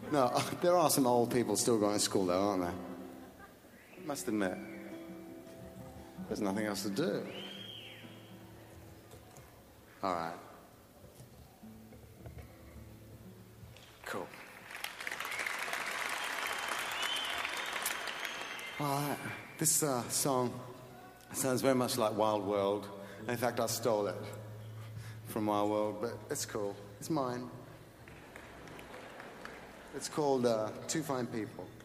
No, there are some old people still going to school, though, aren't there? Must admit. There's nothing else to do. All right. Cool. All right. This song sounds very much like Wild World. In fact, I stole it from Wild World, but it's cool. It's mine. It's called Two Fine People.